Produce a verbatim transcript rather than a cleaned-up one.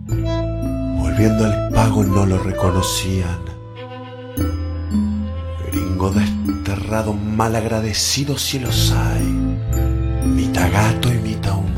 Volviendo al pago no lo reconocían. Gringo desterrado, mal agradecido si los hay, mitad gato y mitad humano.